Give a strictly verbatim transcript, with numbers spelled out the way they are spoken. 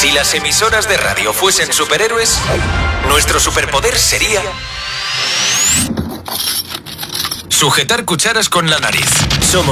Si las emisoras de radio fuesen superhéroes, nuestro superpoder sería sujetar cucharas con la nariz. Somos